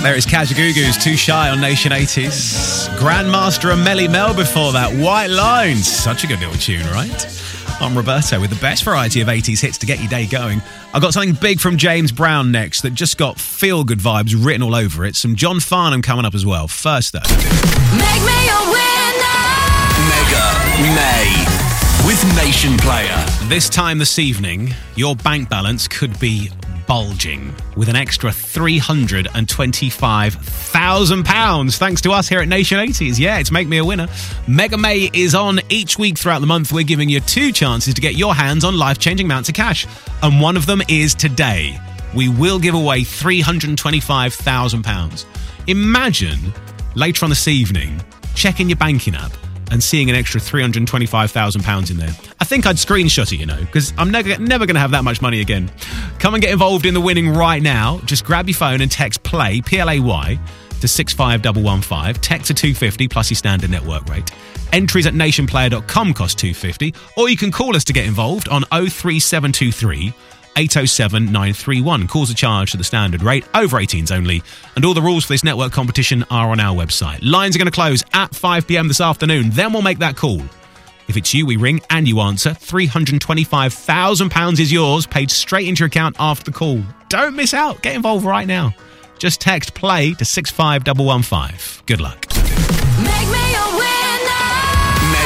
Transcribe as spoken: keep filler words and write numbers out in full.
There is Kajagoogoo's Too Shy on Nation eighties. Grandmaster and Melly Mel before that. White Lines. Such a good little tune, right? I'm Roberto with the best variety of eighties hits to get your day going. I've got something big from James Brown next that just got feel-good vibes written all over it. Some John Farnham coming up as well. First, though. Make me a winner! Mega May with Nation Player. This time this evening, your bank balance could be bulging with an extra three hundred twenty-five thousand pounds thanks to us here at Nation eighties. Yeah, it's Make Me a Winner. Mega May is on each week throughout the month. We're giving you two chances to get your hands on life-changing amounts of cash, and one of them is today. We will give away three hundred twenty-five thousand pounds. Imagine later on this evening checking your banking app and seeing an extra three hundred twenty-five thousand pounds in there. I think I'd screenshot it, you know, because I'm never, never going to have that much money again. Come and get involved in the winning right now. Just grab your phone and text PLAY, P L A Y, to six five one one five. Text to two fifty plus your standard network rate. Entries at nation player dot com cost two fifty, or you can call us to get involved on oh three seven two three, eight oh seven, nine three one. Calls are charged at the standard rate, over eighteens only, and all the rules for this network competition are on our website. Lines are going to close at five p.m. this afternoon, then we'll make that call. If it's you we ring and you answer, three hundred twenty-five thousand pounds is yours, paid straight into your account after the call. Don't miss out, get involved right now. Just text PLAY to six five one one five. Good luck.